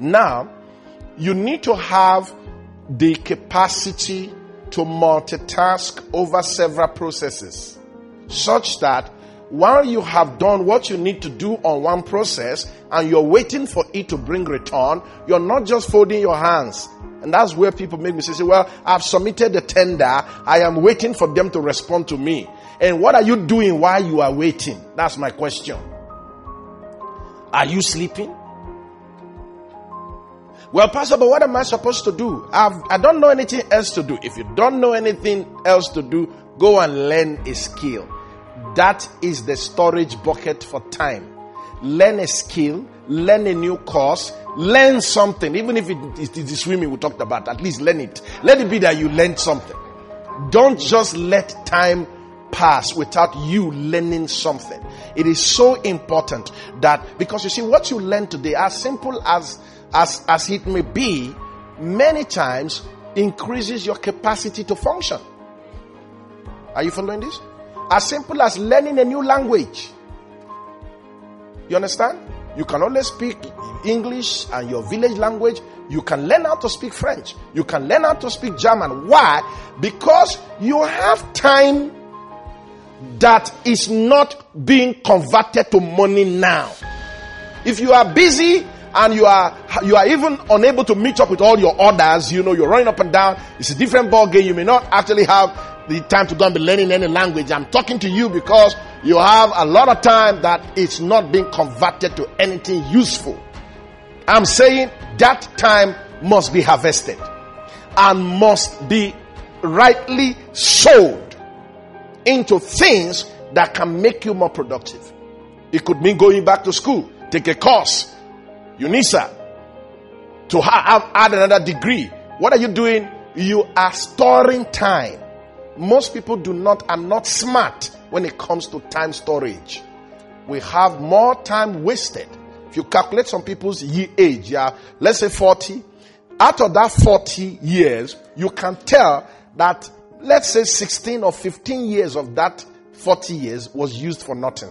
Now, you need to have the capacity to multitask over several processes, such that while you have done what you need to do on one process and you're waiting for it to bring return, you're not just folding your hands. And that's where people make me say, well, I've submitted the tender. I am waiting for them to respond to me. And what are you doing while you are waiting? That's my question. Are you sleeping? Well, Pastor, but what am I supposed to do? I don't know anything else to do. If you don't know anything else to do, go and learn a skill. That is the storage bucket for time. Learn a skill, learn a new course, learn something. Even if it is swimming we talked about, at least learn it. Let it be that you learned something. Don't just let time pass without you learning something. It is so important that, because you see, what you learn today, as simple as it may be, many times increases your capacity to function. Are you following this? As simple as learning a new language. You understand? You can only speak English and your village language. You can learn how to speak French. You can learn how to speak German. Why? Because you have time that is not being converted to money now. If you are busy and you are even unable to meet up with all your orders, you're running up and down, it's a different ball game. You may not actually have the time to go and be learning any language. I'm talking to you because you have a lot of time that it's not being converted to anything useful. I'm saying that time must be harvested and must be rightly sowed into things that can make you more productive. It could mean going back to school, take a course, UNISA, to add another degree. What are you doing? You are storing time. Most people are not smart when it comes to time storage. We have more time wasted. If you calculate some people's age, let's say 40. Out of that 40 years, you can tell that, let's say 16 or 15 years of that 40 years was used for nothing.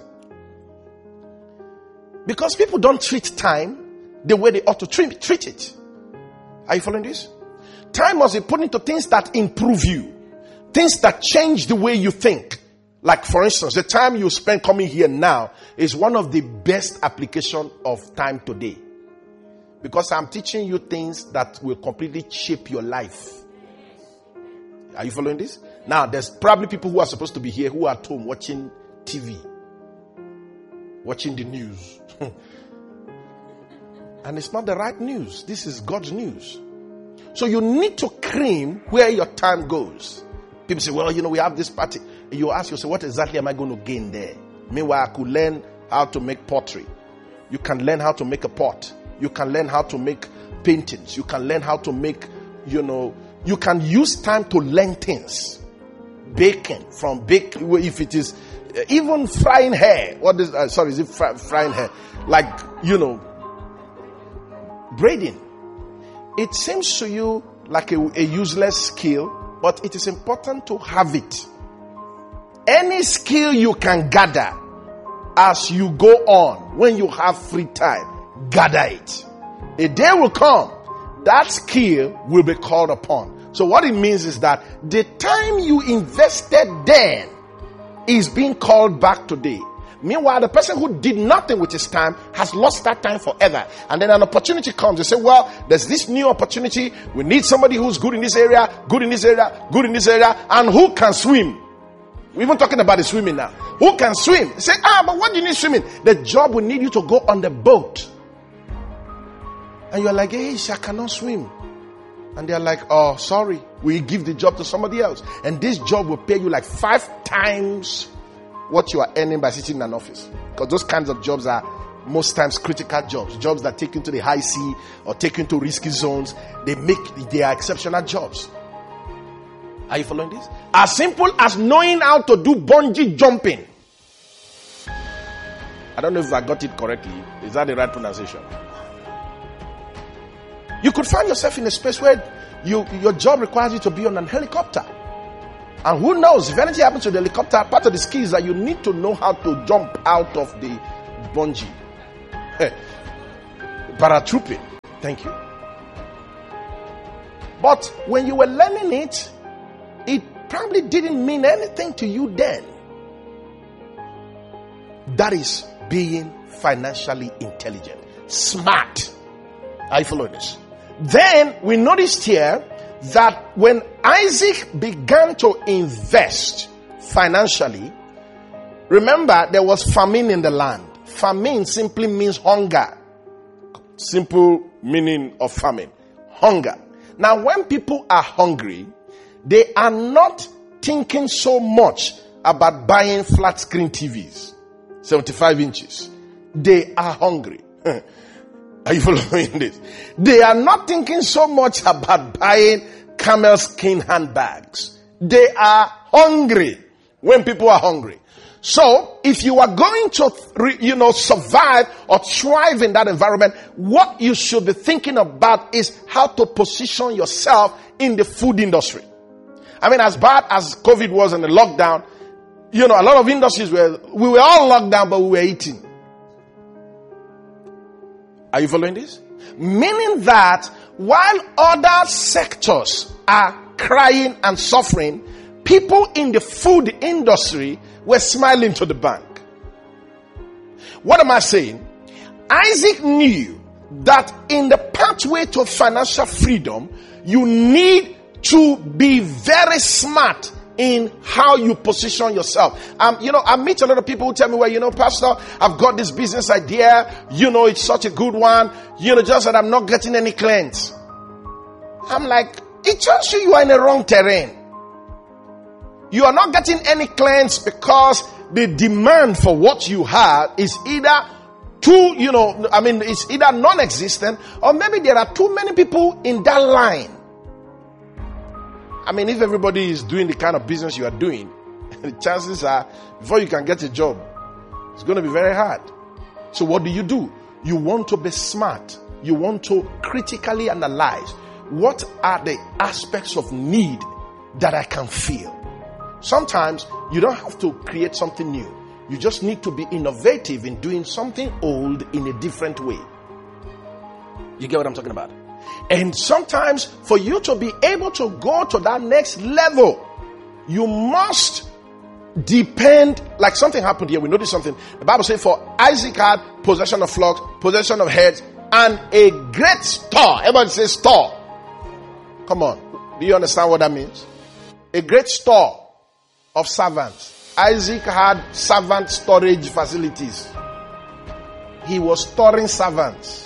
Because people don't treat time the way they ought to treat it. Are you following this? Time must be put into things that improve you. Things that change the way you think. Like, for instance, the time you spend coming here now is one of the best application of time today. Because I'm teaching you things that will completely shape your life. Are you following this? Now, there's probably people who are supposed to be here who are at home watching TV. Watching the news. And it's not the right news. This is God's news. So you need to cream where your time goes. People say, well, we have this party. You ask yourself, what exactly am I going to gain there? Meanwhile, I could learn how to make pottery. You can learn how to make a pot. You can learn how to make paintings. You can learn how to make, you can use time to learn things. Baking, if it is even frying hair. Is it frying hair? Like, braiding. It seems to you like a useless skill, but it is important to have it. Any skill you can gather as you go on, when you have free time, gather it. A day will come, that skill will be called upon. So what it means is that the time you invested then is being called back today. Meanwhile, the person who did nothing with his time has lost that time forever. And then an opportunity comes. They say, well, there's this new opportunity. We need somebody who's good in this area, good in this area, good in this area, and who can swim. We're even talking about the swimming now. Who can swim? They say, but what do you need swimming? The job will need you to go on the boat. And you're like, hey, I cannot swim. And they're like, oh, sorry. We give the job to somebody else. And this job will pay you like 5 times what you are earning by sitting in an office. Because those kinds of jobs are most times critical jobs that take you to the high sea or take you to risky zones. They are exceptional jobs. Are you following this? As simple as knowing how to do bungee jumping. I don't know if I got it correctly. Is that the right pronunciation? You could find yourself in a space where your job requires you to be on an helicopter. And who knows, if anything happens to the helicopter, part of the skill is that you need to know how to jump out of the bungee. Paratrooping. Thank you. But when you were learning it, it probably didn't mean anything to you then. That is being financially intelligent. Smart. Are you following this? Then we noticed here that when Isaac began to invest financially, remember there was famine in the land. Famine simply means hunger. Simple meaning of famine. Hunger. Now when people are hungry, they are not thinking so much about buying flat screen TVs, 75 inches. They are hungry. Are you following this? They are not thinking so much about buying camel skin handbags. They are hungry when people are hungry. So, if you are going to, survive or thrive in that environment, what you should be thinking about is how to position yourself in the food industry. I mean, as bad as COVID was and the lockdown, a lot of industries we were all locked down, but we were eating. Are you following this? Meaning that while other sectors are crying and suffering, people in the food industry were smiling to the bank. What am I saying? Isaac knew that in the pathway to financial freedom, you need to be very smart in how you position yourself. I meet a lot of people who tell me, well, Pastor, I've got this business idea. It's such a good one. Just that I'm not getting any clients. I'm like, it tells you are in the wrong terrain. You are not getting any clients because the demand for what you have is either it's either non-existent or maybe there are too many people in that line. I mean, if everybody is doing the kind of business you are doing, the chances are before you can get a job, it's going to be very hard. So what do? You want to be smart. You want to critically analyze what are the aspects of need that I can feel. Sometimes you don't have to create something new. You just need to be innovative in doing something old in a different way. You get what I'm talking about? And sometimes for you to be able to go to that next level, you must depend, like something happened here. We noticed something. The Bible says for Isaac had possession of flocks, possession of herds, and a great store. Everybody says store. Come on. Do you understand what that means? A great store of servants. Isaac had servant storage facilities. He was storing servants.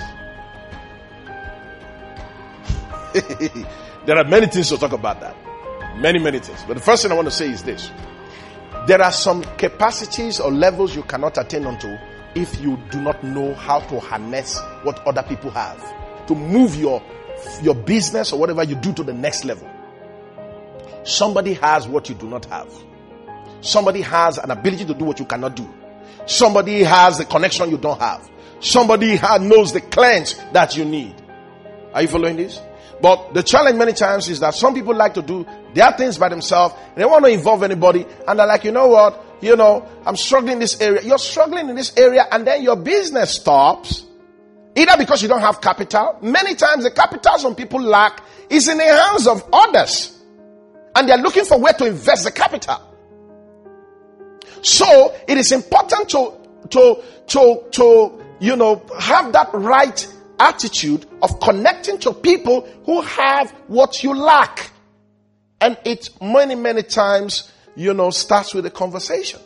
There are many things to talk about that. Many things. But the first thing I want to say is this. There are some capacities or levels you cannot attain unto if you do not know how to harness what other people have to move your business or whatever you do to the next level. Somebody has what you do not have. Somebody has an ability to do what you cannot do. Somebody has the connection you don't have. Somebody knows the clients that you need. Are you following this? But the challenge many times is that some people like to do their things by themselves. They don't want to involve anybody. And they're like, you know what? I'm struggling in this area. You're struggling in this area and then your business stops. Either because you don't have capital. Many times the capital some people lack is in the hands of others. And they're looking for where to invest the capital. So it is important to have that right attitude of connecting to people who have what you lack. And it many times, starts with a conversation.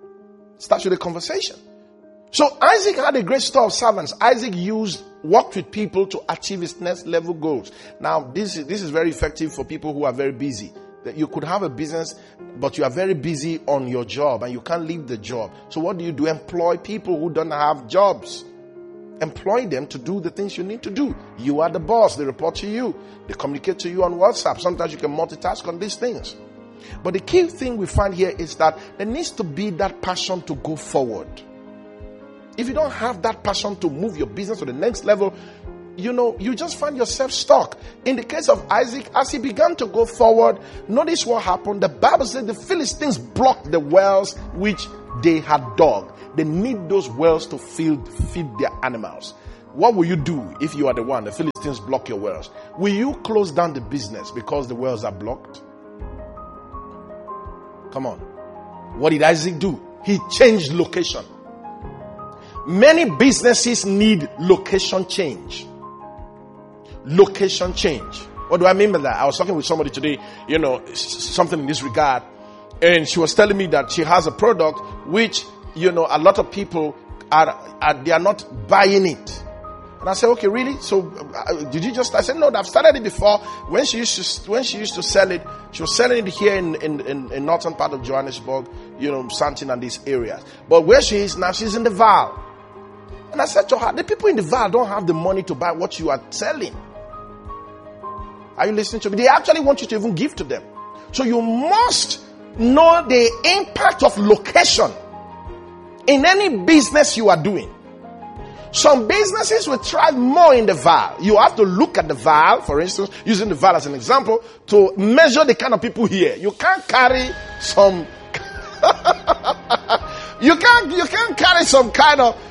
So Isaac had a great store of servants. Isaac worked with people to achieve his next level goals. Now, this is very effective for people who are very busy. That you could have a business, but you are very busy on your job and you can't leave the job. So what do? Employ people who don't have jobs. Employ them to do the things you need to do. You are the boss. They report to you. They communicate to you on WhatsApp. Sometimes you can multitask on these things. But the key thing we find here is that there needs to be that passion to go forward. If you don't have that passion to move your business to the next level, you just find yourself stuck. In the case of Isaac, as he began to go forward, notice what happened. The Bible said the Philistines blocked the wells which they had dug. They need those wells to feed their animals. What will you do if you are the one, the Philistines block your wells? Will you close down the business because the wells are blocked? Come on. What did Isaac do? He changed location. Many businesses need location change. Location change. What do I mean by that? I was talking with somebody today, something in this regard. And she was telling me that she has a product which, a lot of people they are not buying it. And I said, okay, really? So did you just? I said, no, I've started it before. When she used to sell it, she was selling it here in northern part of Johannesburg, Sandton and these areas. But where she is now, she's in the Vaal. And I said to her, the people in the Vaal don't have the money to buy what you are selling. Are you listening to me? They actually want you to even give to them. So you must know the impact of location in any business you are doing. Some businesses will thrive more in the Vaal. You have to look at the Vaal, for instance, using the Vaal as an example, to measure the kind of people here. You can't carry some you can't carry some kind of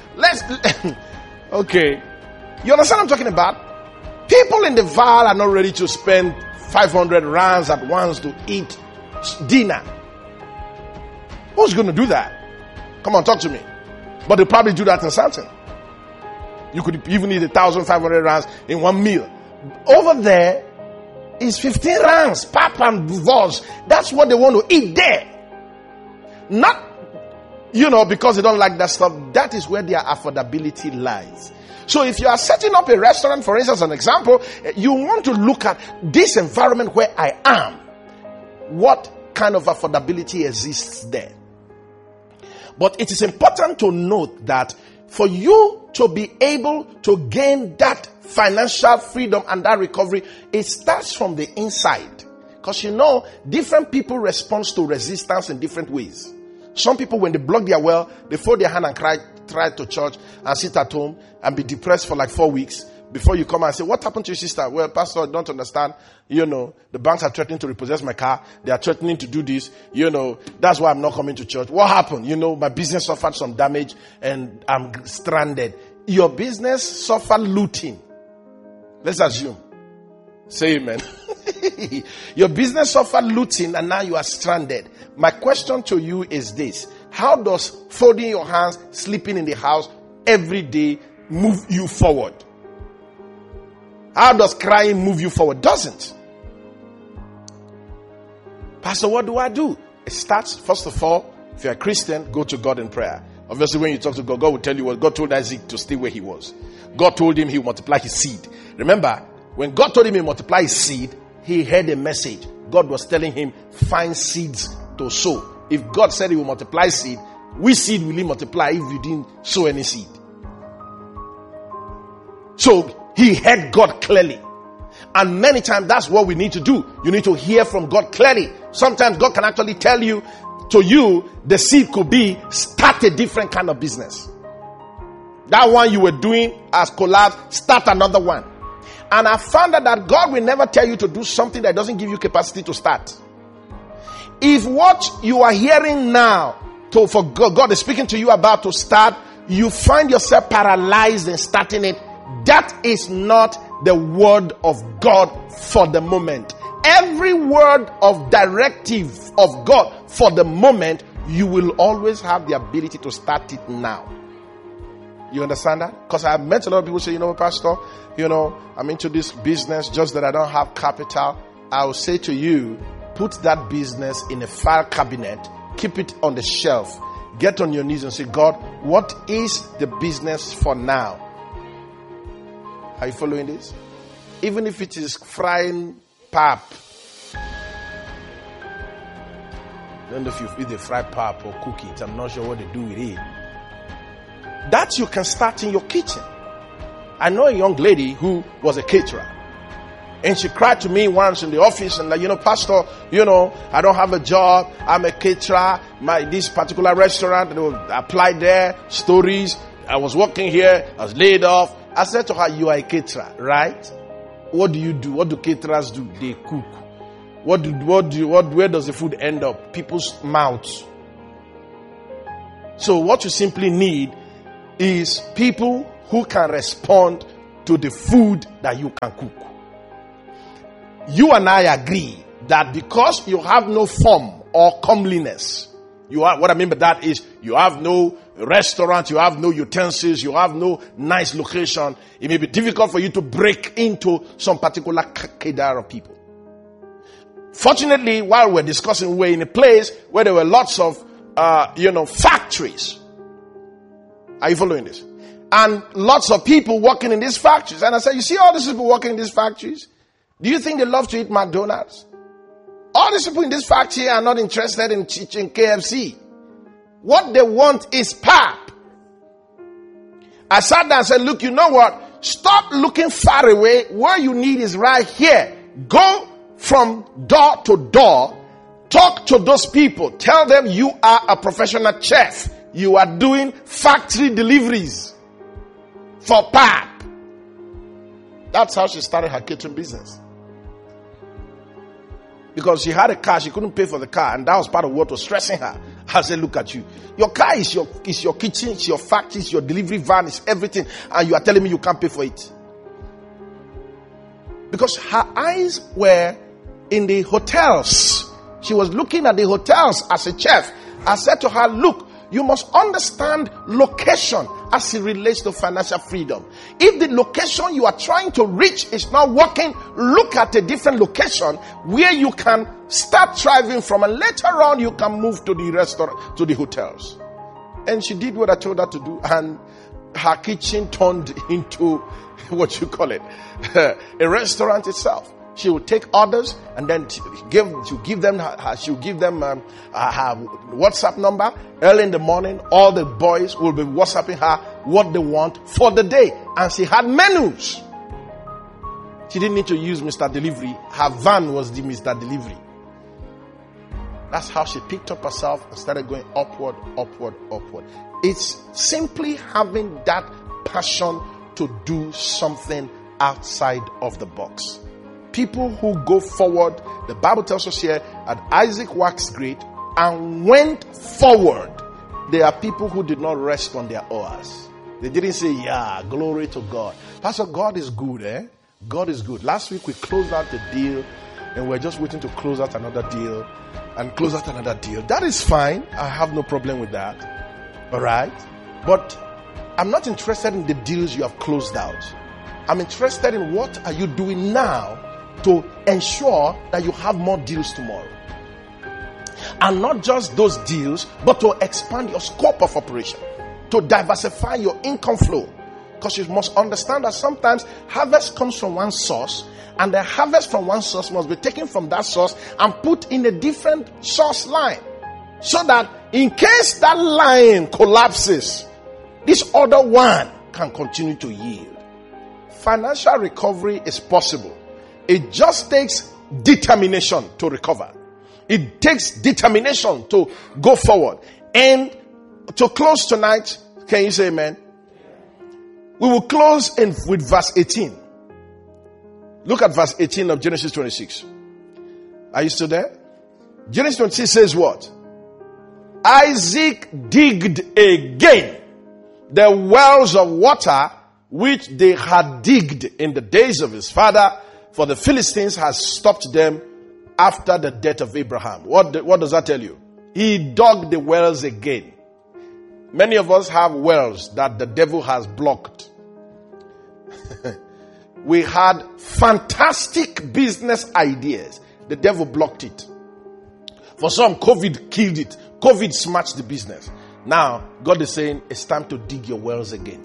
okay. You understand what I'm talking about? People in the Vaal are not ready to spend 500 rands at once to eat dinner. Who's going to do that? Come on, talk to me. But they'll probably do that in Sandton. You could even eat 1,500 rands in one meal. Over there is 15 rands, pap and vos. That's what they want to eat there. Not, because they don't like that stuff. That is where their affordability lies. So if you are setting up a restaurant, for instance, an example, you want to look at this environment where I am. What kind of affordability exists there? But it is important to note that for you to be able to gain that financial freedom and that recovery, it starts from the inside. Because different people respond to resistance in different ways. Some people, when they block their well, they fold their hand and cry to church and sit at home and be depressed for like 4 weeks before you come and say, what happened to your sister? Well, Pastor, I don't understand. The banks are threatening to repossess my car. They are threatening to do this. That's why I'm not coming to church. What happened? My business suffered some damage and I'm stranded. Your business suffered looting. Let's assume. Say amen. Your business suffered looting and now you are stranded. My question to you is this. How does folding your hands, sleeping in the house every day move you forward? How does crying move you forward? Doesn't. Pastor, what do I do? It starts, first of all, if you're a Christian, go to God in prayer. Obviously, when you talk to God, God will tell you what God told Isaac to stay where he was. God told him he would multiply his seed. Remember, when God told him he would multiply his seed, he heard a message. God was telling him, find seeds to sow. If God said he will multiply seed, which seed will he multiply if you didn't sow any seed? So he heard God clearly. And many times that's what we need to do. You need to hear from God clearly. Sometimes God can actually tell you, to you, the seed could be start a different kind of business. That one you were doing has collapsed, start another one. And I found out that God will never tell you to do something that doesn't give you capacity to start. If what you are hearing now, for God is speaking to you about to start, you find yourself paralyzed in starting it, that is not the word of God for the moment. Every word of directive of God for the moment, you will always have the ability to start it now. You understand that? Because I've met a lot of people say, Pastor, I'm into this business, just that I don't have capital. I will say to you, put that business in a file cabinet, keep it on the shelf, get on your knees and say, God, what is the business for now? Are you following this? Even if it is frying pap. I don't know if you eat the fried pap or cook it. I'm not sure what they do with it. That you can start in your kitchen. I know a young lady who was a caterer. And she cried to me once in the office and Pastor, I don't have a job. I'm a caterer. This particular restaurant, I applied there, stories. I was working here. I was laid off. I said to her, you are a caterer, right? What do you do? What do caterers do? They cook. Where does the food end up? People's mouths. So what you simply need is people who can respond to the food that you can cook. You and I agree that because you have no form or comeliness, what I mean by that is you have no restaurant, you have no utensils, you have no nice location. It may be difficult for you to break into some particular cadre of people. Fortunately, while we're discussing, we're in a place where there were lots of, factories. Are you following this? And lots of people working in these factories. And I said, you see all these people working in these factories? Do you think they love to eat McDonald's? All these people in this factory are not interested in teaching KFC. What they want is pap. I sat down and said, look, you know what? Stop looking far away. Where you need is right here. Go from door to door. Talk to those people. Tell them you are a professional chef. You are doing factory deliveries for pap. That's how she started her kitchen business. Because she had a car, she couldn't pay for the car, and that was part of what was stressing her. I said, look at you. Your car is your kitchen, it's your factory, it's your delivery van, it's everything, and you are telling me you can't pay for it. Because her eyes were in the hotels. She was looking at the hotels as a chef. I said to her, look, you must understand location as it relates to financial freedom. If the location you are trying to reach is not working, look at a different location where you can start thriving from, and later on you can move to the restaurant, to the hotels. And she did what I told her to do, and her kitchen turned into what you call it, a restaurant itself. She would take orders, and then she'll give them her WhatsApp number. Early in the morning, all the boys will be WhatsApping her what they want for the day. And she had menus. She didn't need to use Mr. Delivery. Her van was the Mr. Delivery. That's how she picked up herself and started going upward, upward, upward. It's simply having that passion to do something outside of the box. People who go forward, the Bible tells us here that Isaac waxed great and went forward. There are people who did not rest on their oars. They didn't say, yeah, glory to God. Pastor, God is good, eh? God is good. Last week we closed out the deal, and we're just waiting to close out another deal and close out another deal. That is fine. I have no problem with that. All right? But I'm not interested in the deals you have closed out. I'm interested in what are you doing now to ensure that you have more deals tomorrow. And not just those deals, but to expand your scope of operation, to diversify your income flow. Because you must understand that sometimes harvest comes from one source, and the harvest from one source must be taken from that source and put in a different source line. So that in case that line collapses, this other one can continue to yield. Financial recovery is possible. It just takes determination to recover. It takes determination to go forward. And to close tonight, can you say amen? We will close with verse 18. Look at verse 18 of Genesis 26. Are you still there? Genesis 26 says what? Isaac digged again the wells of water which they had digged in the days of his father, for the Philistines had stopped them after the death of Abraham. What does that tell you? He dug the wells again. Many of us have wells that the devil has blocked. We had fantastic business ideas. The devil blocked it. For some, COVID killed it. COVID smashed the business. Now, God is saying it's time to dig your wells again.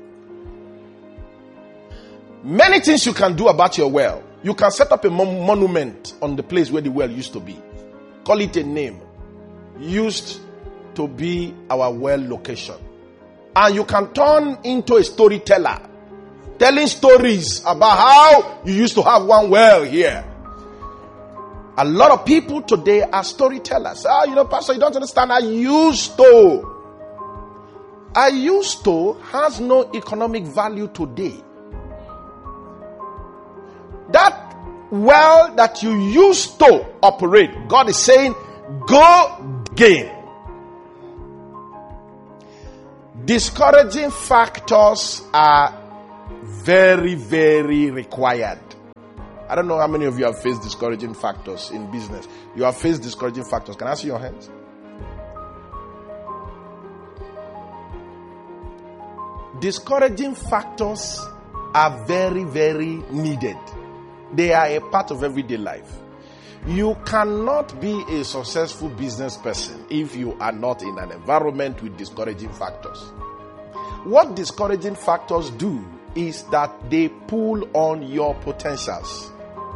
Many things you can do about your well. You can set up a monument on the place where the well used to be. Call it a name. Used to be our well location. And you can turn into a storyteller. Telling stories about how you used to have one well here. A lot of people today are storytellers. Pastor, you don't understand. I used to has no economic value today. That well that you used to operate, God is saying, go again. Discouraging factors are Very, very required. I don't know how many of you have faced discouraging factors in business. You have faced discouraging factors. Can I see your hands? Discouraging factors are very, very needed. They are a part of everyday life. You cannot be a successful business person if you are not in an environment with discouraging factors. What discouraging factors do is that they pull on your potentials.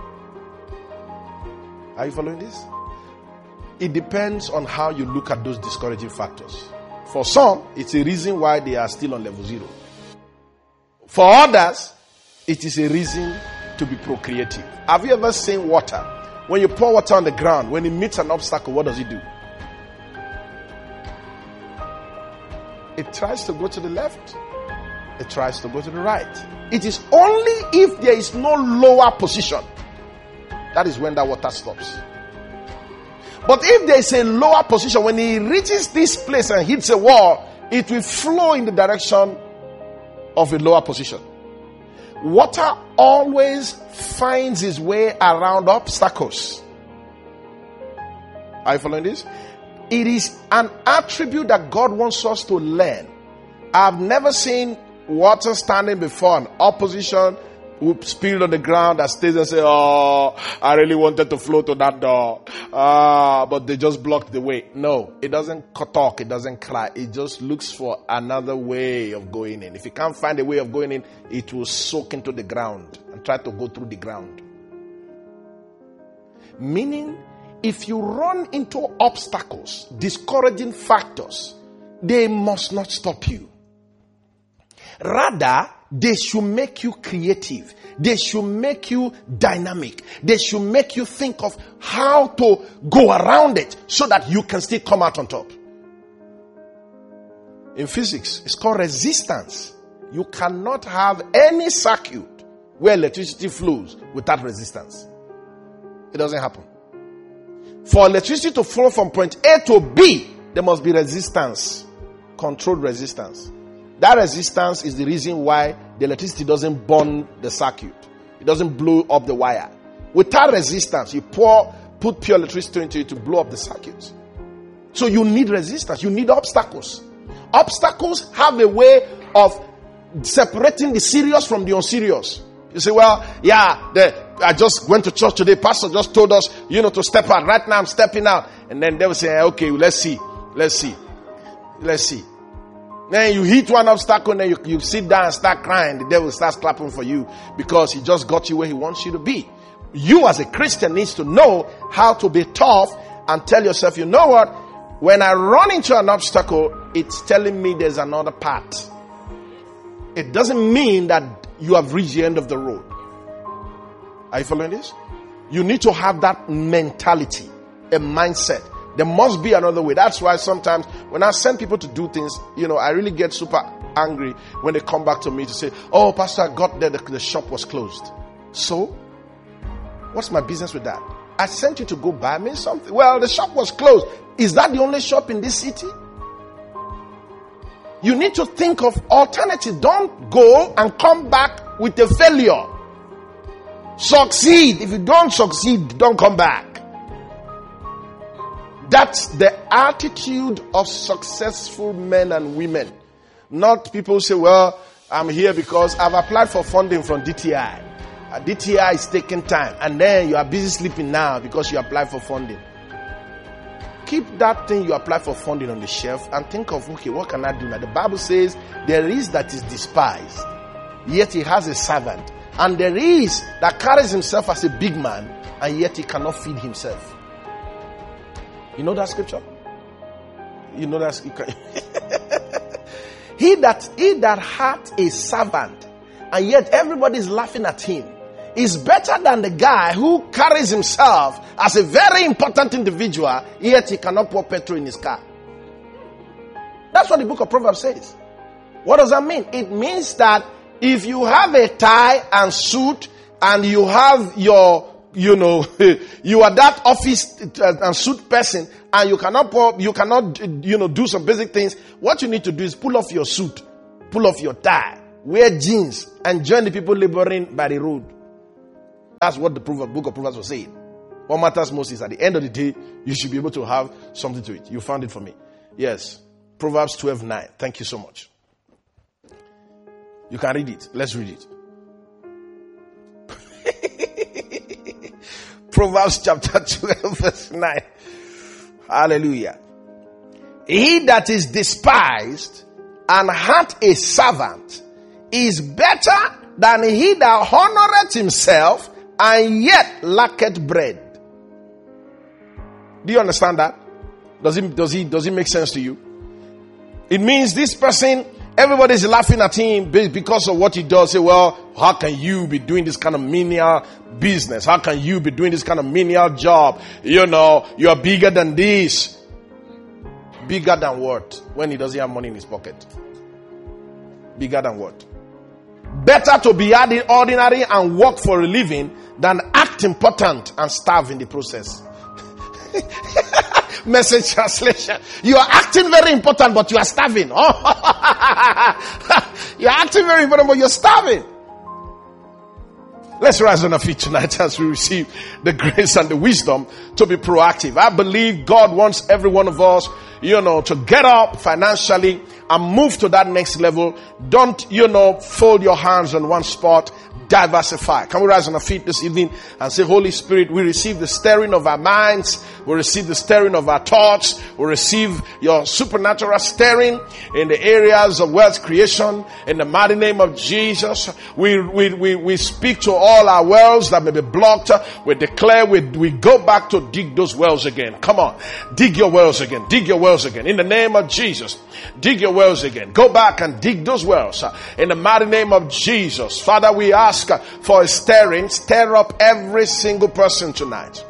Are you following this? It depends on how you look at those discouraging factors. For some, it's a reason why they are still on level 0. For others, it is a reason to be procreative. Have you ever seen water? When you pour water on the ground, when it meets an obstacle, what does it do? It tries to go to the left. It tries to go to the right. It is only if there is no lower position, that is when that water stops. But if there is a lower position, when it reaches this place and hits a wall, it will flow in the direction of a lower position. Water always finds its way around obstacles. Are you following this? It is an attribute that God wants us to learn. I've never seen water standing before an opposition who spilled on the ground that stays and say, "Oh, I really wanted to flow to that door. But they just blocked the way." No, it doesn't talk. It doesn't cry. It just looks for another way of going in. If it can't find a way of going in, it will soak into the ground and try to go through the ground. Meaning, if you run into obstacles, discouraging factors, they must not stop you. Rather, they should make you creative. They should make you dynamic. They should make you think of how to go around it so that you can still come out on top. In physics, it's called resistance. You cannot have any circuit where electricity flows without resistance. It doesn't happen. For electricity to flow from point A to B, there must be resistance, controlled resistance. That resistance is the reason why the electricity doesn't burn the circuit. It doesn't blow up the wire. Without resistance, you put pure electricity into it to blow up the circuits. So you need resistance. You need obstacles. Obstacles have a way of separating the serious from the unserious. You say, "Well, yeah, I just went to church today. Pastor just told us, to step out. Right now I'm stepping out." And then they will say, "Okay, let's see. Then you hit one obstacle and then you sit down and start crying. The devil starts clapping for you because he just got you where he wants you to be. You as a Christian needs to know how to be tough and tell yourself, you know what? When I run into an obstacle, it's telling me there's another path. It doesn't mean that you have reached the end of the road. Are you following this? You need to have that mentality, a mindset. There must be another way. That's why sometimes when I send people to do things, I really get super angry when they come back to me to say, "Oh, Pastor, I got there, the shop was closed." So, what's my business with that? I sent you to go buy me something. Well, the shop was closed. Is that the only shop in this city? You need to think of alternative. Don't go and come back with a failure. Succeed. If you don't succeed, don't come back. That's the attitude of successful men and women. Not people say, "Well, I'm here because I've applied for funding from DTI. DTI is taking time." And then you are busy sleeping now because you applied for funding. Keep that thing you apply for funding on the shelf and think of, okay, what can I do now? The Bible says there is that is despised, yet he has a servant. And there is that carries himself as a big man, and yet he cannot feed himself. You know that scripture? You know that scripture? He that hath a servant, and yet everybody is laughing at him, is better than the guy who carries himself as a very important individual, yet he cannot pour petrol in his car. That's what the book of Proverbs says. What does that mean? It means that if you have a tie and suit, and you have your you are that office and suit person, and you cannot do some basic things. What you need to do is pull off your suit, pull off your tie, wear jeans, and join the people laboring by the road. That's what the book of Proverbs was saying. What matters most is at the end of the day, you should be able to have something to eat. You found it for me. Yes. Proverbs 12:9. Thank you so much. You can read it. Let's read it. Proverbs chapter 12 verse 9. Hallelujah. He that is despised and hath a servant is better than he that honoreth himself and yet lacketh bread. Do you understand that? Does it make sense to you? It means this person, everybody's laughing at him because of what he does. Say, well, how can you be doing this kind of menial business? How can you be doing this kind of menial job? You know, you're bigger than this. Bigger than what? When he doesn't have money in his pocket. Bigger than what? Better to be ordinary and work for a living than act important and starve in the process. Message translation. You are acting very important, but you are starving. Oh. You are acting very important, but you're starving. Let's rise on our feet tonight as we receive the grace and the wisdom to be proactive. I believe God wants every one of us, to get up financially and move to that next level. Don't, fold your hands on one spot. Diversify. Can we rise on our feet this evening and say, Holy Spirit, we receive the stirring of our minds. We receive the stirring of our thoughts. We receive your supernatural stirring in the areas of wealth creation. In the mighty name of Jesus, we speak to all our wells that may be blocked. We declare we go back to dig those wells again. Come on. Dig your wells again. Dig your wells again. In the name of Jesus. Dig your wells again. Go back and dig those wells. In the mighty name of Jesus. Father, we ask for a stirring. Stir up every single person tonight.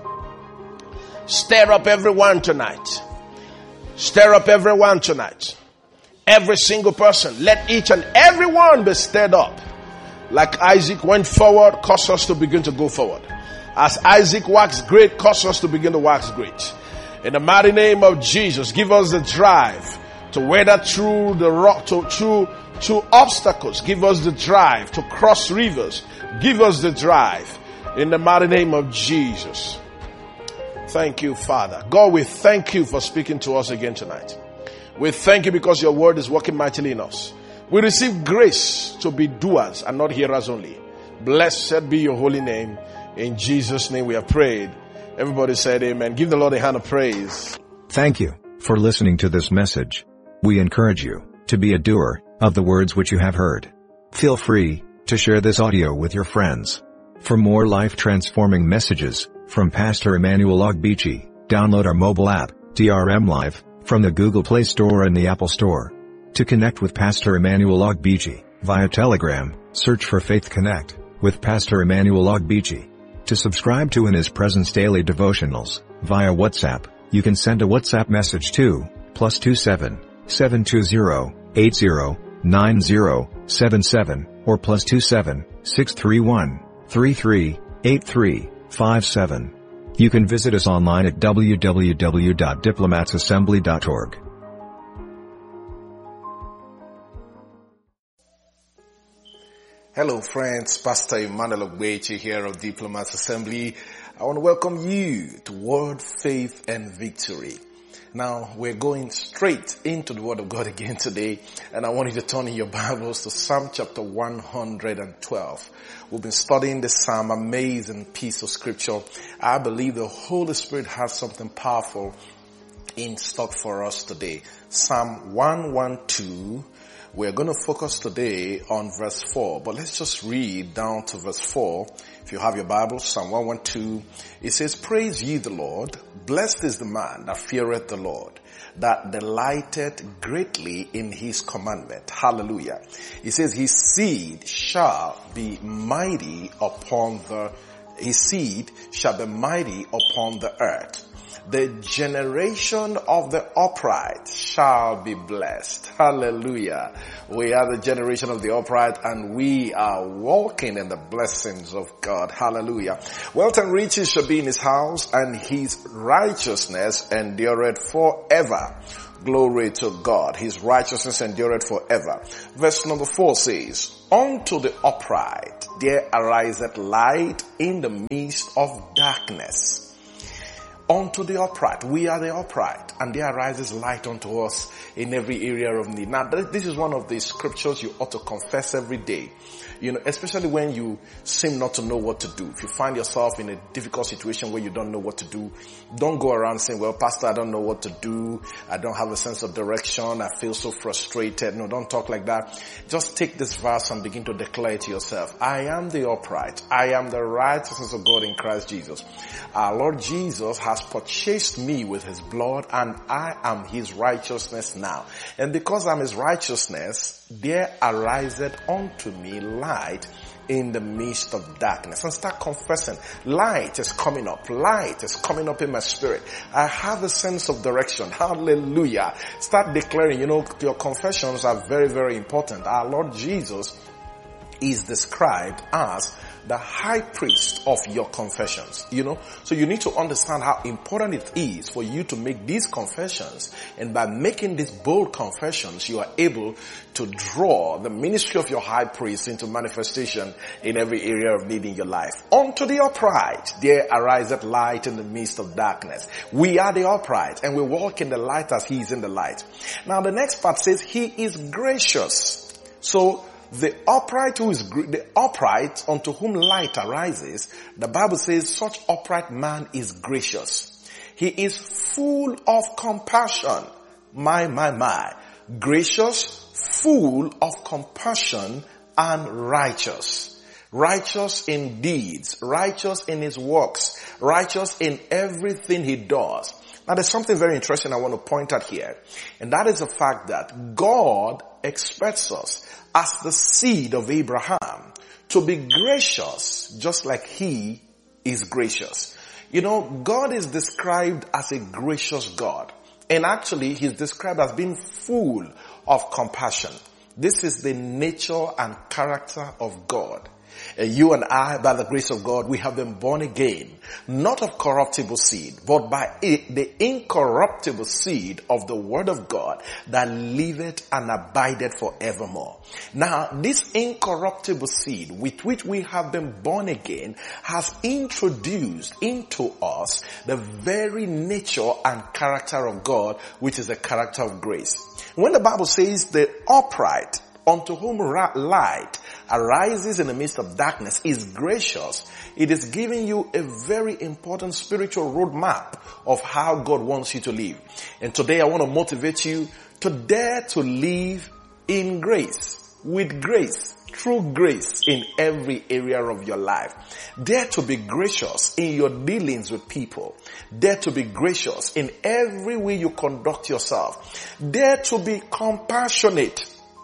Stir up everyone tonight. Stir up everyone tonight. Every single person. Let each and every one be stirred up. Like Isaac went forward, cause us to begin to go forward. As Isaac waxed great, cause us to begin to wax great. In the mighty name of Jesus, give us the drive to weather through the rock, through obstacles. Give us the drive to cross rivers. Give us the drive in the mighty name of Jesus. Thank you, Father. God, we thank you for speaking to us again tonight. We thank you because your word is working mightily in us. We receive grace to be doers and not hearers only. Blessed be your holy name. In Jesus' name we have prayed. Everybody said amen. Give the Lord a hand of praise. Thank you for listening to this message. We encourage you to be a doer of the words which you have heard. Feel free to share this audio with your friends. For more life-transforming messages from Pastor Emmanuel Ogbeche, download our mobile app, DRM Live, from the Google Play Store and the Apple Store. To connect with Pastor Emmanuel Ogbeche via Telegram, search for Faith Connect with Pastor Emmanuel Ogbeche. To subscribe to In His Presence Daily Devotionals via WhatsApp, you can send a WhatsApp message to +27 720 80 9077 or +27 631 33 8357. You can visit us online at www.diplomatsassembly.org. Hello friends, Pastor Emmanuel Ogbeche here of Diplomats Assembly. I want to welcome you to Word, Faith and Victory. Now, we're going straight into the Word of God again today, and I want you to turn in your Bibles to Psalm chapter 112. We've been studying this Psalm, amazing piece of scripture. I believe the Holy Spirit has something powerful in stock for us today. Psalm 112. We're going to focus today on verse 4, but let's just read down to verse 4. If you have your Bible, Psalm 112, it says, Praise ye the Lord, blessed is the man that feareth the Lord, that delighteth greatly in his commandment. Hallelujah. It says, his seed shall be mighty upon the earth. The generation of the upright shall be blessed. Hallelujah. We are the generation of the upright, and we are walking in the blessings of God. Hallelujah. Wealth and riches shall be in his house, and his righteousness endureth forever. Glory to God. His righteousness endureth forever. Verse number 4 says, unto the upright there ariseth light in the midst of darkness. Unto the upright. We are the upright, and there arises light unto us in every area of need. Now, this is one of the scriptures you ought to confess every day. You know, especially when you seem not to know what to do. If you find yourself in a difficult situation where you don't know what to do, don't go around saying, well, Pastor, I don't know what to do. I don't have a sense of direction. I feel so frustrated. No, don't talk like that. Just take this verse and begin to declare it to yourself. I am the upright. I am the righteousness of God in Christ Jesus. Our Lord Jesus has purchased me with his blood, and I am his righteousness now. And because I'm his righteousness, there ariseth unto me light in the midst of darkness. And start confessing. Light is coming up. Light is coming up in my spirit. I have a sense of direction. Hallelujah. Start declaring. You know, your confessions are very, very important. Our Lord Jesus is described as the high priest of your confessions, you know. So you need to understand how important it is for you to make these confessions. And by making these bold confessions, you are able to draw the ministry of your high priest into manifestation in every area of need in your life. Unto the upright, there ariseth light in the midst of darkness. We are the upright, and we walk in the light as he is in the light. Now the next part says, he is gracious. So the upright the upright unto whom light arises, the Bible says such upright man is gracious. He is full of compassion. My. Gracious, full of compassion, and righteous. Righteous in deeds, righteous in his works, righteous in everything he does. Now there's something very interesting I want to point out here, and that is the fact that God expects us as the seed of Abraham to be gracious just like he is gracious. You know, God is described as a gracious God, and actually he's described as being full of compassion. This is the nature and character of God. You and I, by the grace of God, we have been born again, not of corruptible seed, but by the incorruptible seed of the word of God that liveth and abideth forevermore. Now, this incorruptible seed with which we have been born again has introduced into us the very nature and character of God, which is the character of grace. When the Bible says the upright unto whom light arises in the midst of darkness is gracious, it is giving you a very important spiritual roadmap of how God wants you to live. And today I want to motivate you to dare to live in grace, with grace, through grace in every area of your life. Dare to be gracious in your dealings with people. Dare to be gracious in every way you conduct yourself. Dare to be compassionate.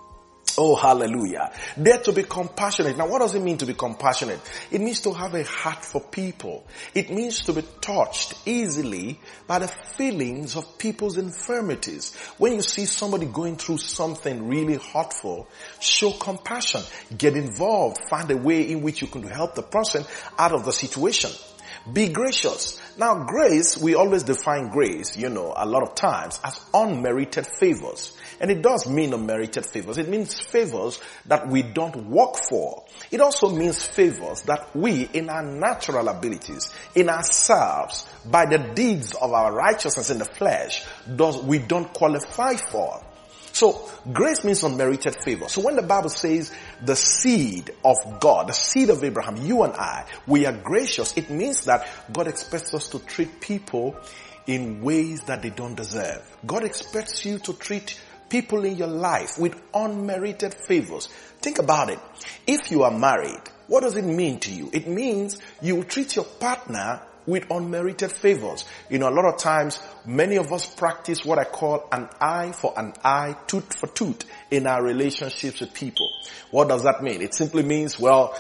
Oh, hallelujah. Dare to be compassionate. Now, what does it mean to be compassionate? It means to have a heart for people. It means to be touched easily by the feelings of people's infirmities. When you see somebody going through something really hurtful, show compassion. Get involved. Find a way in which you can help the person out of the situation. Be gracious. Now, grace, we always define grace, a lot of times as unmerited favors. And it does mean unmerited favors. It means favors that we don't work for. It also means favors that we, in our natural abilities, in ourselves, by the deeds of our righteousness in the flesh, we don't qualify for. So, grace means unmerited favor. So when the Bible says the seed of God, the seed of Abraham, you and I, we are gracious, it means that God expects us to treat people in ways that they don't deserve. God expects you to treat people in your life with unmerited favors. Think about it. If you are married, what does it mean to you? It means you will treat your partner with unmerited favors. A lot of times, many of us practice what I call an eye for an eye, tooth for tooth. in our relationships with people. What does that mean? It simply means, well,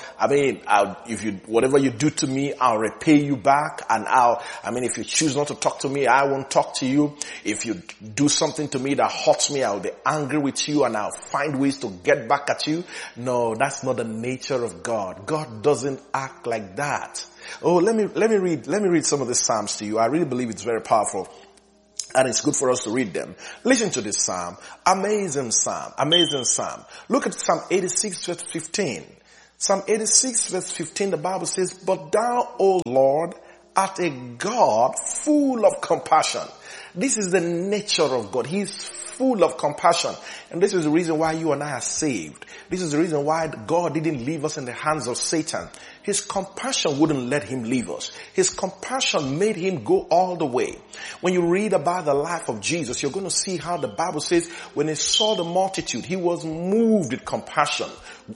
whatever you do to me, I'll repay you back, and if you choose not to talk to me, I won't talk to you. If you do something to me that hurts me, I'll be angry with you and I'll find ways to get back at you. No, that's not the nature of God. God doesn't act like that. Oh, let me read some of the Psalms to you. I really believe it's very powerful, and it's good for us to read them. Listen to this Psalm. Amazing Psalm. Amazing Psalm. Look at Psalm 86 verse 15. Psalm 86 verse 15, the Bible says, "But thou, O Lord, art a God full of compassion." This is the nature of God. He is full of compassion. And this is the reason why you and I are saved. This is the reason why God didn't leave us in the hands of Satan. His compassion wouldn't let him leave us. His compassion made him go all the way. When you read about the life of Jesus, you're going to see how the Bible says when he saw the multitude, he was moved with compassion,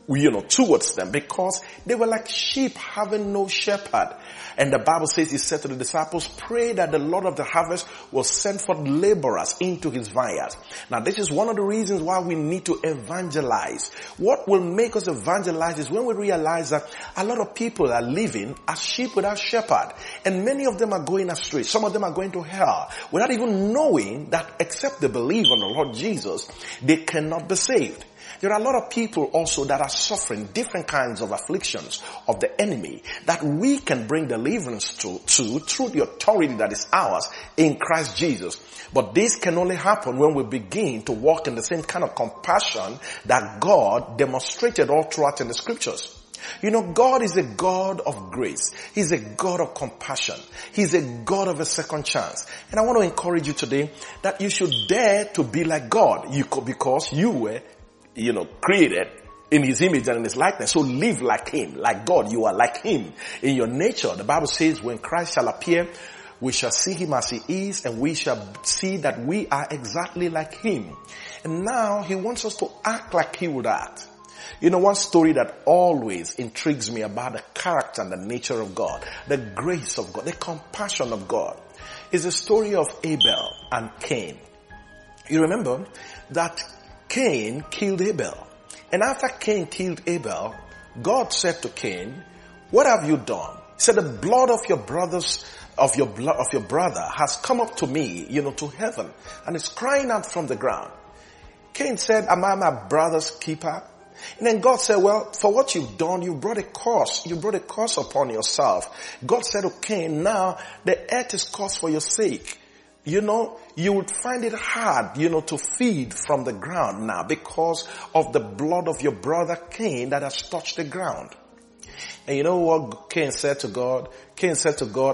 towards them, because they were like sheep having no shepherd. And the Bible says he said to the disciples, "Pray that the Lord of the harvest will send forth laborers into his vineyard." Now, this is one of the reasons why we need to evangelize. What will make us evangelize is when we realize that a lot of people are living as sheep without shepherd. And many of them are going astray. Some of them are going to hell without even knowing that except they believe on the Lord Jesus, they cannot be saved. There are a lot of people also that are suffering different kinds of afflictions of the enemy that we can bring deliverance to through the authority that is ours in Christ Jesus. But this can only happen when we begin to walk in the same kind of compassion that God demonstrated all throughout in the scriptures. God is a God of grace. He's a God of compassion. He's a God of a second chance. And I want to encourage you today that you should dare to be like God, because you were created in his image and in his likeness. So live like him, like God. You are like him in your nature. The Bible says when Christ shall appear, we shall see him as he is, and we shall see that we are exactly like him. And now he wants us to act like he would act. One story that always intrigues me about the character and the nature of God, the grace of God, the compassion of God, is the story of Abel and Cain. You remember that Cain killed Abel. And after Cain killed Abel, God said to Cain, "What have you done?" He said, "The blood of your brothers, of your brother has come up to me, to heaven, and it's crying out from the ground." Cain said, "Am I my brother's keeper?" And then God said, "Well, for what you've done, you brought a curse. You brought a curse upon yourself." God said to Cain, "Now the earth is cursed for your sake. You would find it hard, to feed from the ground now because of the blood of your brother Cain that has touched the ground." And you know what Cain said to God? Cain said to God,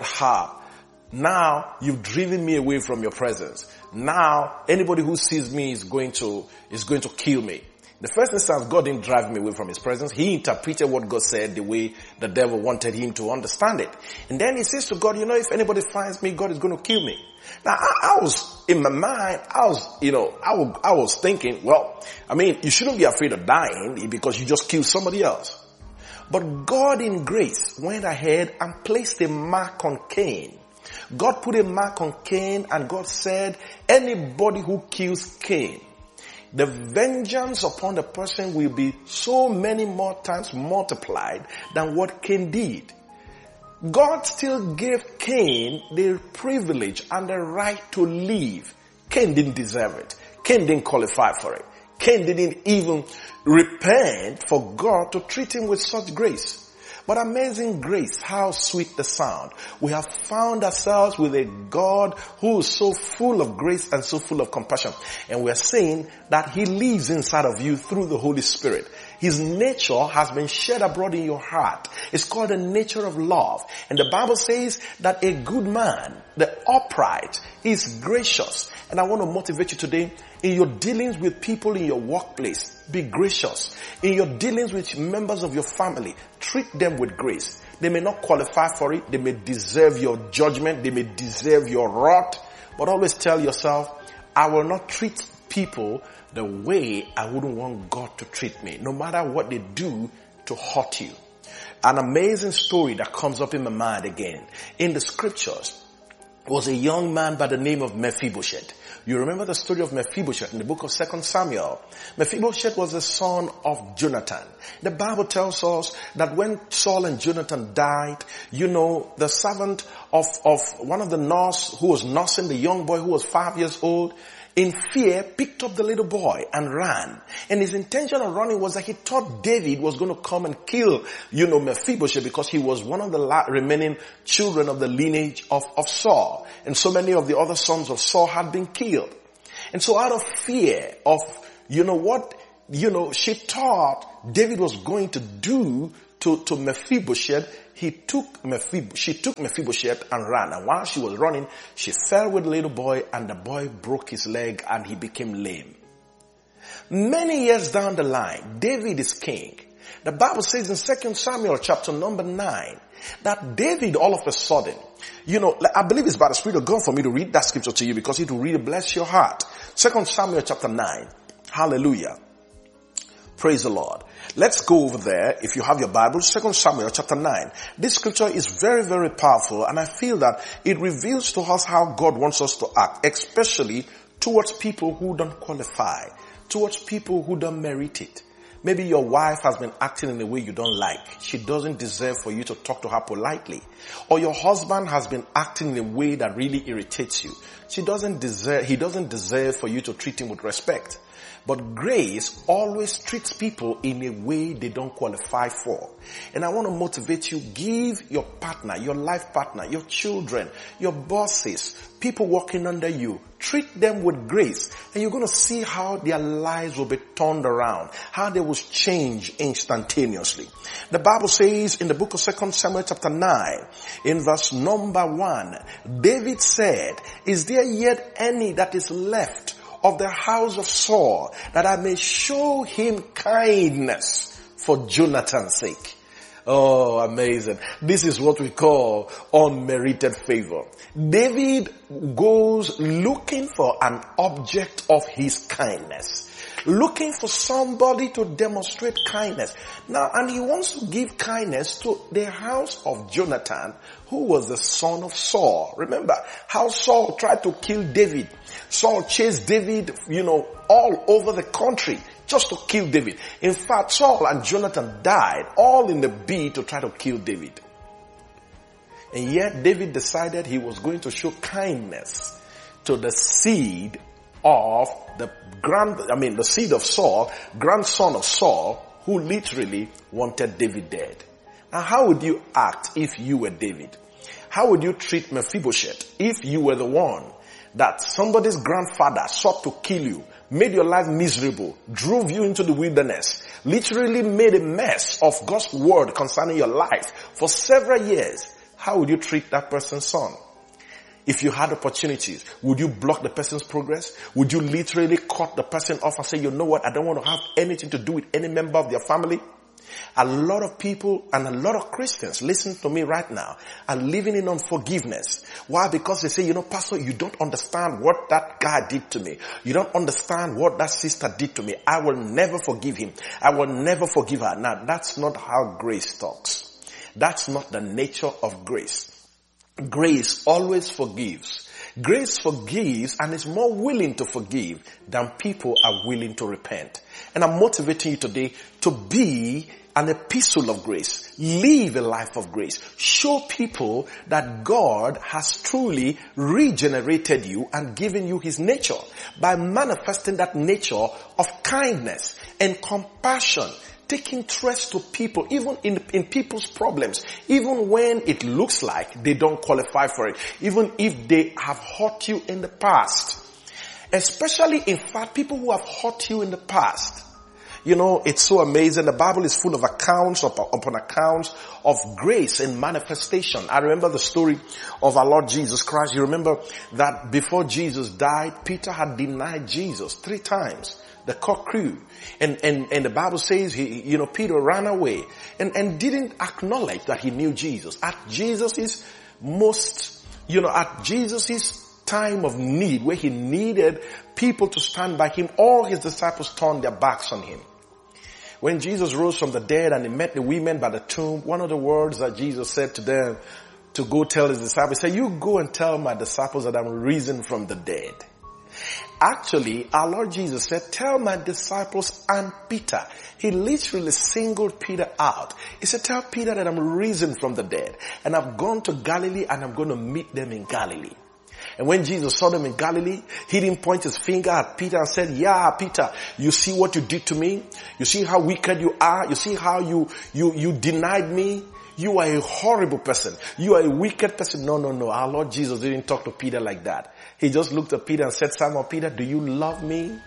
"Now you've driven me away from your presence. Now anybody who sees me is going to kill me." The first instance, God didn't drive me away from his presence. He interpreted what God said the way the devil wanted him to understand it. And then he says to God, "If anybody finds me, God is going to kill me." Now, I was, in my mind, I was thinking, you shouldn't be afraid of dying because you just killed somebody else. But God in grace went ahead and placed a mark on Cain. God put a mark on Cain, and God said, anybody who kills Cain, the vengeance upon the person will be so many more times multiplied than what Cain did. God still gave Cain the privilege and the right to live. Cain didn't deserve it. Cain didn't qualify for it. Cain didn't even repent for God to treat him with such grace. But amazing grace, how sweet the sound. We have found ourselves with a God who is so full of grace and so full of compassion. And we're saying that he lives inside of you through the Holy Spirit. His nature has been shed abroad in your heart. It's called the nature of love. And the Bible says that a good man, the upright, is gracious. And I want to motivate you today in your dealings with people in your workplace. Be gracious. In your dealings with members of your family, treat them with grace. They may not qualify for it. They may deserve your judgment. They may deserve your wrath. But always tell yourself, I will not treat people the way I wouldn't want God to treat me, no matter what they do to hurt you. An amazing story that comes up in my mind again. In the scriptures, was a young man by the name of Mephibosheth. You remember the story of Mephibosheth in the book of 2 Samuel. Mephibosheth was the son of Jonathan. The Bible tells us that when Saul and Jonathan died, the servant of one of the nurse who was nursing the young boy who was 5 years old, in fear, picked up the little boy and ran. And his intention of running was that he thought David was going to come and kill, Mephibosheth, because he was one of the remaining children of the lineage of Saul. And so many of the other sons of Saul had been killed. And so out of fear of, she thought David was going to do to Mephibosheth, she took Mephibosheth and ran. And while she was running, she fell with the little boy, and the boy broke his leg and he became lame. Many years down the line, David is king. The Bible says in 2 Samuel chapter number 9, that David all of a sudden, I believe it's by the Spirit of God for me to read that scripture to you, because it will really bless your heart. 2 Samuel chapter 9. Hallelujah. Praise the Lord. Let's go over there. If you have your Bible, 2 Samuel chapter 9. This scripture is very, very powerful, and I feel that it reveals to us how God wants us to act, especially towards people who don't qualify, towards people who don't merit it. Maybe your wife has been acting in a way you don't like. She doesn't deserve for you to talk to her politely. Or your husband has been acting in a way that really irritates you. He doesn't deserve for you to treat him with respect. But grace always treats people in a way they don't qualify for. And I want to motivate you. Give your partner, your life partner, your children, your bosses, people working under you, treat them with grace. And you're going to see how their lives will be turned around, how they will change instantaneously. The Bible says in the book of 2 Samuel chapter 9, in verse number 1, David said, "Is there yet any that is left of the house of Saul, that I may show him kindness for Jonathan's sake?" Oh, amazing. This is what we call unmerited favor. David goes looking for an object of his kindness, looking for somebody to demonstrate kindness. Now, and he wants to give kindness to the house of Jonathan, who was the son of Saul. Remember how Saul tried to kill David. Saul chased David, all over the country just to kill David. In fact, Saul and Jonathan died all in the bid to try to kill David. And yet David decided he was going to show kindness to the seed of the seed of Saul, grandson of Saul, who literally wanted David dead. Now, how would you act if you were David? How would you treat Mephibosheth if you were the one that somebody's grandfather sought to kill you, made your life miserable, drove you into the wilderness, literally made a mess of God's word concerning your life for several years? How would you treat that person's son? If you had opportunities, would you block the person's progress? Would you literally cut the person off and say, you know what, I don't want to have anything to do with any member of their family? A lot of people and a lot of Christians, listen to me right now, are living in unforgiveness. Why? Because they say, Pastor, you don't understand what that guy did to me. You don't understand what that sister did to me. I will never forgive him. I will never forgive her. Now, that's not how grace talks. That's not the nature of grace. Grace always forgives. Grace forgives and is more willing to forgive than people are willing to repent. And I'm motivating you today to be an epistle of grace. Live a life of grace. Show people that God has truly regenerated you and given you his nature by manifesting that nature of kindness and compassion, taking interest to people, even in people's problems, even when it looks like they don't qualify for it, even if they have hurt you in the past. Especially, in fact, people who have hurt you in the past. It's so amazing. The Bible is full of accounts upon accounts of grace and manifestation. I remember the story of our Lord Jesus Christ. You remember that before Jesus died, Peter had denied Jesus 3 times. The cock crew. And the Bible says Peter ran away and didn't acknowledge that he knew Jesus. At Jesus' time of need, where he needed people to stand by him, all his disciples turned their backs on him. When Jesus rose from the dead and he met the women by the tomb, one of the words that Jesus said to them to go tell his disciples, he said, you go and tell my disciples that I'm risen from the dead. Actually, our Lord Jesus said, tell my disciples and Peter. He literally singled Peter out. He said, tell Peter that I'm risen from the dead. And I've gone to Galilee and I'm going to meet them in Galilee. And when Jesus saw them in Galilee, he didn't point his finger at Peter and said, yeah, Peter, you see what you did to me? You see how wicked you are? You see how you denied me? You are a horrible person. You are a wicked person. No. Our Lord Jesus didn't talk to Peter like that. He just looked at Peter and said, Simon Peter, do you love me?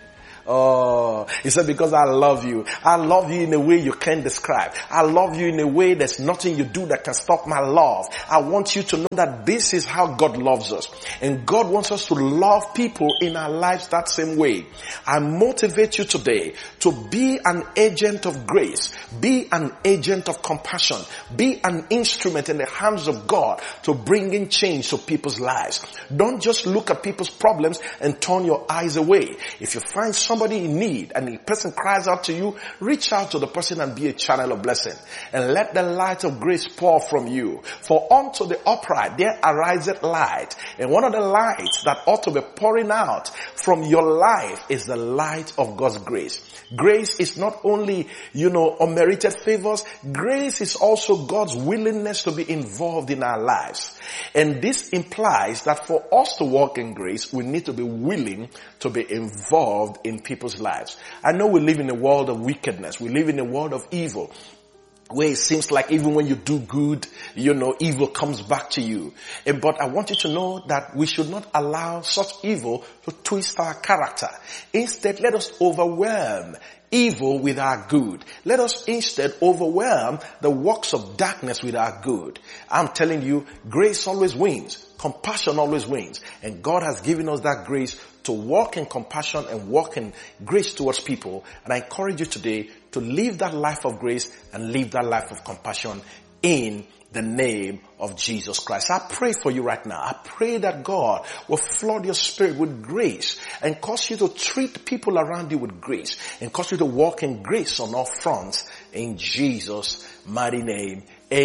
Oh, he said, because I love you. I love you in a way you can't describe. I love you in a way there's nothing you do that can stop my love. I want you to know that this is how God loves us. And God wants us to love people in our lives that same way. I motivate you today to be an agent of grace. Be an agent of compassion. Be an instrument in the hands of God to bring in change to people's lives. Don't just look at people's problems and turn your eyes away. If you find somebody in need and the person cries out to you, reach out to the person and be a channel of blessing. And let the light of grace pour from you. For unto the upright there ariseth light. And one of the lights that ought to be pouring out from your life is the light of God's grace. Grace is not only, unmerited favors. Grace is also God's willingness to be involved in our lives. And this implies that for us to walk in grace, we need to be willing to be involved in people's lives. I know we live in a world of wickedness. We live in a world of evil, where it seems like even when you do good, evil comes back to you. But I want you to know that we should not allow such evil to twist our character. Instead, let us overwhelm evil with our good. Let us instead overwhelm the works of darkness with our good. I'm telling you, grace always wins. Compassion always wins. And God has given us that grace to walk in compassion and walk in grace towards people. And I encourage you today to live that life of grace and live that life of compassion in the name of Jesus Christ. I pray for you right now. I pray that God will flood your spirit with grace and cause you to treat people around you with grace and cause you to walk in grace on all fronts in Jesus' mighty name.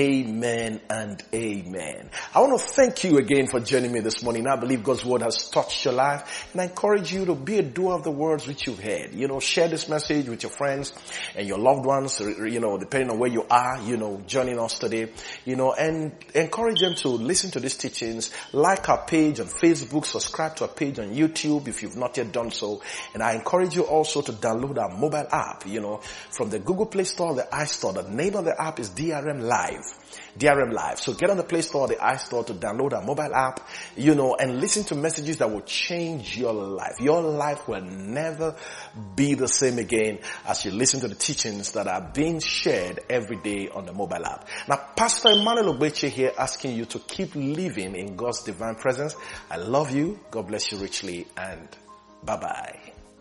Amen and amen. I want to thank you again for joining me this morning. I believe God's word has touched your life, and I encourage you to be a doer of the words which you've heard. Share this message with your friends and your loved ones, depending on where you are, joining us today, and encourage them to listen to these teachings. Like our page on Facebook, subscribe to our page on YouTube if you've not yet done so. And I encourage you also to download our mobile app, from the Google Play Store or the iStore. The name of the app is DRM Live. DRM Live. So get on the Play Store or the iStore to download our mobile app, and listen to messages that will change your life. Your life will never be the same again as you listen to the teachings that are being shared every day on the mobile app. Now, Pastor Emmanuel Ogbeche here asking you to keep living in God's divine presence. I love you. God bless you richly, and bye-bye.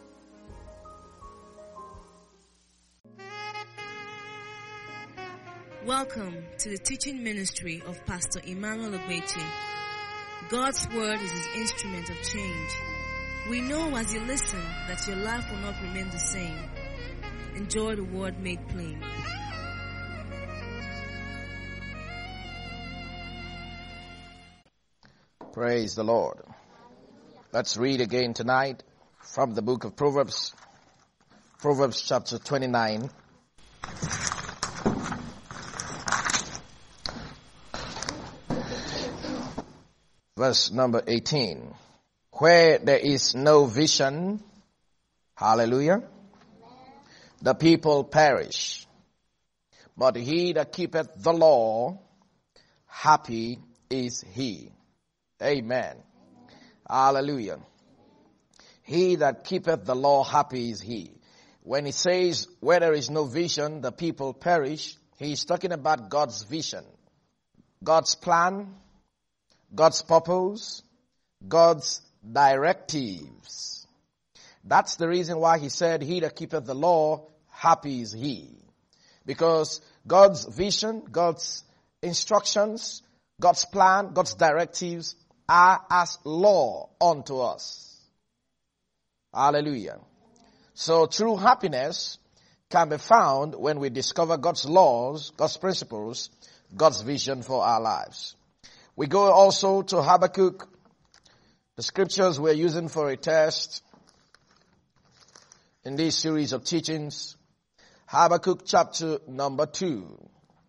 Welcome to the teaching ministry of Pastor Emmanuel Ogbeche. God's word is his instrument of change. We know as you listen that your life will not remain the same. Enjoy the word made plain. Praise the Lord. Let's read again tonight from the book of Proverbs. Proverbs chapter 29. Verse number 18. Where there is no vision, hallelujah, the people perish. But he that keepeth the law, happy is he. Amen. Hallelujah. He that keepeth the law, happy is he. When he says where there is no vision, the people perish, he is talking about God's vision, God's plan, God's purpose, God's directives. That's the reason why he said, he that keepeth the law, happy is he. Because God's vision, God's instructions, God's plan, God's directives are as law unto us. Hallelujah. So true happiness can be found when we discover God's laws, God's principles, God's vision for our lives. We go also to Habakkuk, the scriptures we're using for a test in this series of teachings. Habakkuk chapter number 2.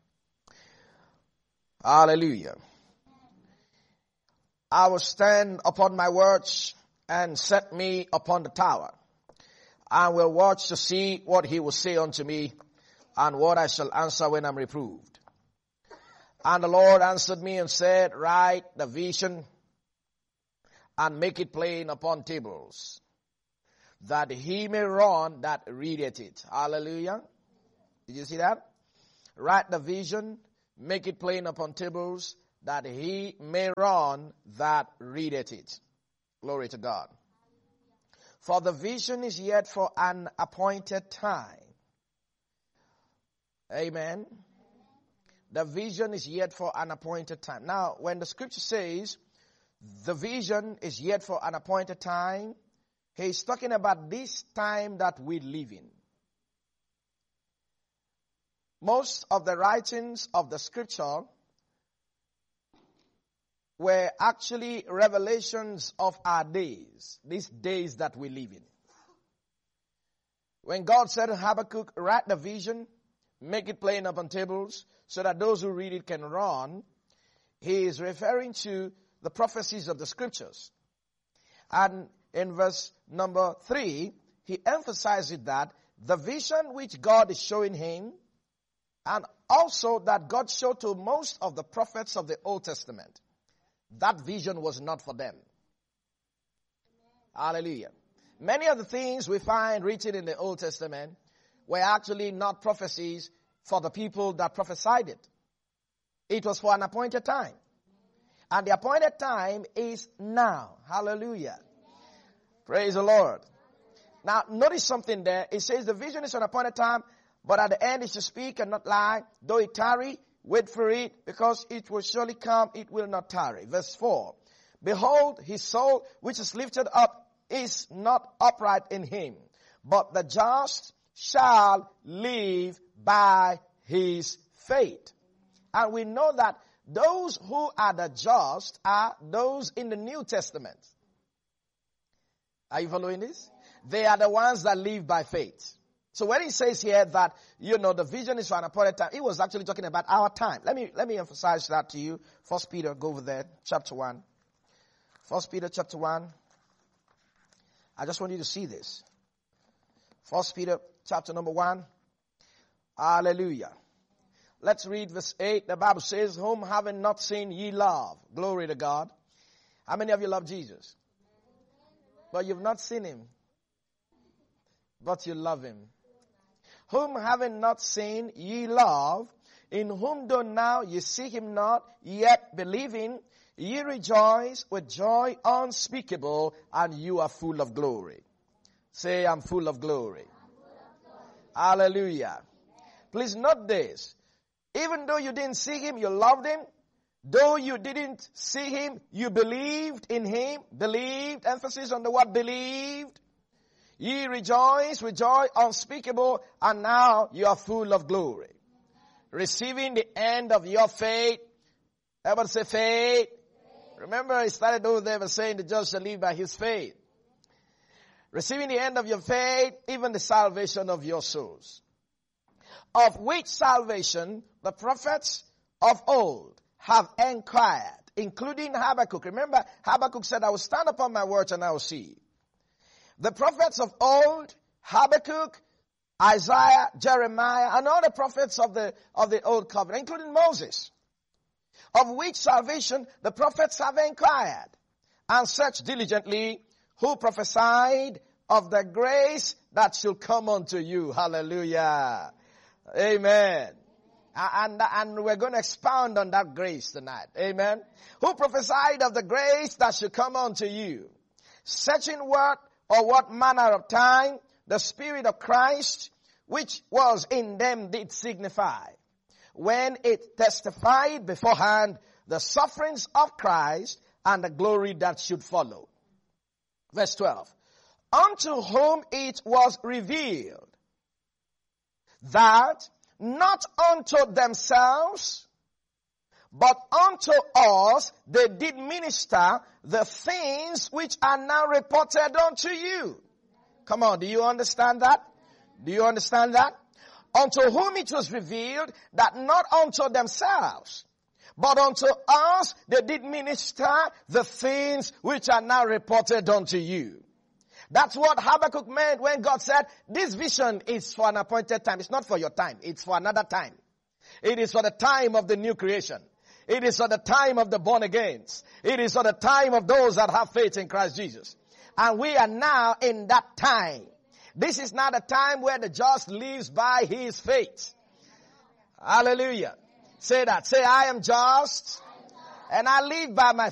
Hallelujah. I will stand upon my watch and set me upon the tower, and will watch to see what he will say unto me, and what I shall answer when I'm reproved. And the Lord answered me and said, write the vision and make it plain upon tables, that he may run that readeth it. Hallelujah. Did you see that? Write the vision, make it plain upon tables, that he may run that readeth it. Glory to God. For the vision is yet for an appointed time. Amen. The vision is yet for an appointed time. Now, when the scripture says the vision is yet for an appointed time, he's talking about this time that we live in. Most of the writings of the scripture were actually revelations of our days, these days that we live in. When God said to Habakkuk, write the vision, make it plain upon tables, so that those who read it can run, he is referring to the prophecies of the scriptures. And in verse number 3, he emphasizes that the vision which God is showing him, and also that God showed to most of the prophets of the Old Testament, that vision was not for them. Hallelujah. Many of the things we find written in the Old Testament were actually not prophecies for the people that prophesied it. It was for an appointed time. And the appointed time is now. Hallelujah. Praise the Lord. Now, notice something there. It says the vision is for an appointed time, but at the end it should speak and not lie. Though it tarry, wait for it, because it will surely come, it will not tarry. Verse 4. Behold, his soul, which is lifted up, is not upright in him, but the just shall live by his faith. And we know that those who are the just are those in the New Testament. Are you following this? They are the ones that live by faith. So when he says here that, the vision is for an appointed time, he was actually talking about our time. Let me emphasize that to you. 1 Peter, go over there, chapter 1. 1 Peter chapter 1. I just want you to see this. 1 Peter chapter number 1. Hallelujah. Let's read verse 8. The Bible says, whom having not seen ye love. Glory to God. How many of you love Jesus? But you've not seen him. But you love him. Whom having not seen ye love, in whom though now ye see him not, yet believing, ye rejoice with joy unspeakable, and you are full of glory. Say, I'm full of glory. Hallelujah. Please note this. Even though you didn't see him, you loved him. Though you didn't see him, you believed in him. Believed, emphasis on the word believed. Ye rejoice with joy unspeakable, and now you are full of glory. Receiving the end of your faith. Everybody say faith. Remember, I started over there by saying the just shall live by his faith. Receiving the end of your faith, even the salvation of your souls. Of which salvation the prophets of old have inquired, including Habakkuk. Remember, Habakkuk said, I will stand upon my watch and I will see. The prophets of old, Habakkuk, Isaiah, Jeremiah, and all the prophets of the old covenant, including Moses, of which salvation the prophets have inquired, and searched diligently, who prophesied of the grace that shall come unto you. Hallelujah. Amen. And we're going to expound on that grace tonight. Amen. Who prophesied of the grace that shall come unto you, searching what manner of time the Spirit of Christ, which was in them, did signify, when it testified beforehand the sufferings of Christ and the glory that should follow. Verse 12. Unto whom it was revealed that not unto themselves, But unto us they did minister the things which are now reported unto you. Come on, do you understand that? Do you understand that? Unto whom it was revealed that not unto themselves, but unto us they did minister the things which are now reported unto you. That's what Habakkuk meant when God said, this vision is for an appointed time. It's not for your time. It's for another time. It is for the time of the new creation. It is for the time of the born agains. It is for the time of those that have faith in Christ Jesus. And we are now in that time. This is not a time where the just lives by his faith. Hallelujah. Say that. Say, I am just and I live by my